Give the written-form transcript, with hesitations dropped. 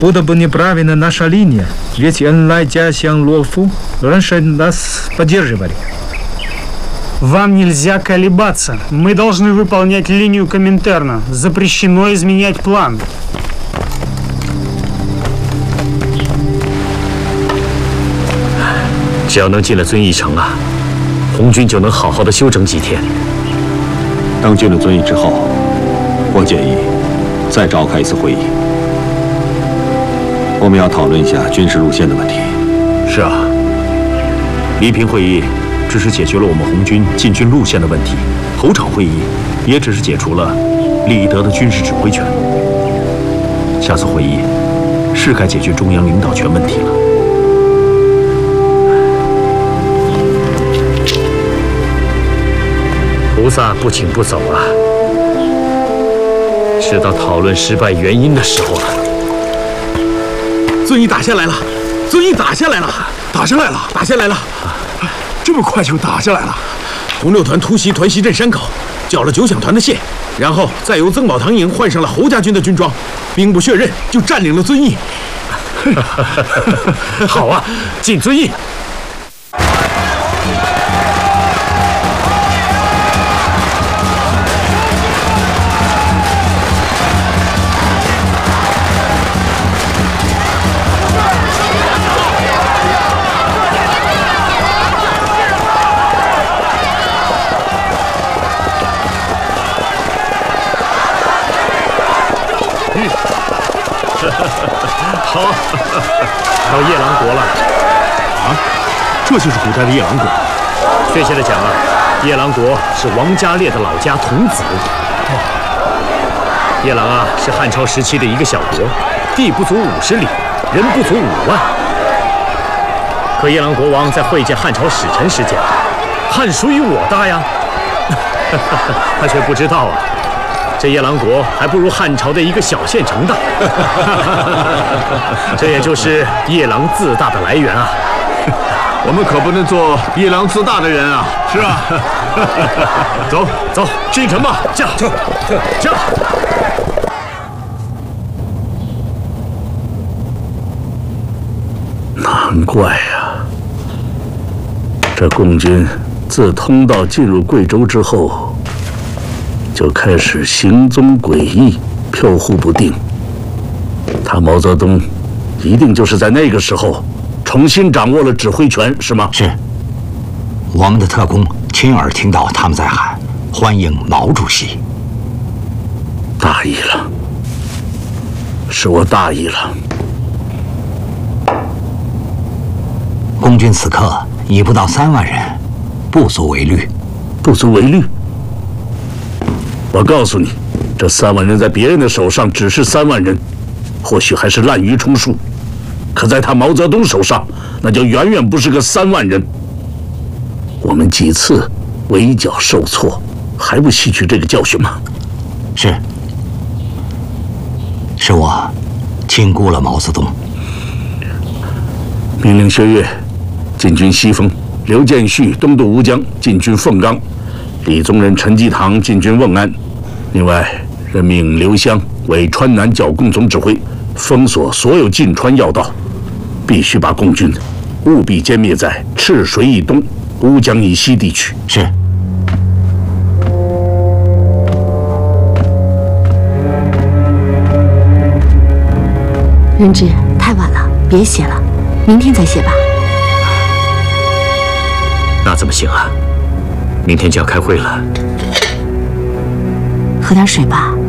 Будто бы неправильно наша линия, ведь Энлай, Джасян, Лофу раньше нас поддерживали. Вам нельзя колебаться. Мы должны выполнять линию Коминтерна. Запрещено изменять план. 只要能进了遵义城啊，红军就能好好的休整几天。 当进了遵义之后，我建议再召开一次会议，我们要讨论一下军事路线的问题。 是啊，黎平会议只是解决了我们红军进军路线的问题，侯场会议也只是解除了李德的军事指挥权。下次会议是该解决中央领导权问题了。菩萨不请不走啊，是到讨论失败原因的时候了。 遵义打下来了，遵义打下来了，打下来了，打下来了！这么快就打下来了？红六团突袭团西镇山口，缴了9响团的线，然后再由曾宝堂营换上了侯家军的军装，兵不血刃就占领了遵义。 好啊，进遵义！好，到夜郎国了。 啊，这就是古代的夜郎国。 确切的讲啊，夜郎国是王家烈的老家童子。夜郎啊，是汉朝时期的一个小国，地不足50里，人不足5万。可夜郎国王在会见汉朝使臣时讲，汉属于我大呀。他却不知道啊。这夜郎国还不如汉朝的一个小县城大，这也就是夜郎自大的来源啊！ 我们可不能做夜郎自大的人啊！是啊，走走，进城吧！驾！ 难怪呀，这共军自通道进入贵州之后，就开始行踪诡异，飘忽不定。他毛泽东一定就是在那个时候重新掌握了指挥权，是吗？ 是。我们的特工亲耳听到他们在喊“欢迎毛主席”。 大意了，是我大意了。 共军此刻已不到3万人，不足为虑。 不足为虑？我告诉你，这3万人在别人的手上只是3万人，或许还是滥竽充数，可在他毛泽东手上，那就远远不是个3万人。我们几次围剿受挫，还不吸取这个教训吗？ 是我轻估了毛泽东。 命令薛岳进军西丰，刘建绪东渡乌江，进军凤冈，李宗仁、陈济棠进军瓮安。另外，任命刘湘为川南剿共总指挥，封锁所有进川要道，必须把共军务必歼灭在赤水以东、乌江以西地区。 是。 任志，太晚了，别写了，明天再写吧。 那怎么行啊？明天就要开会了。 喝点水吧。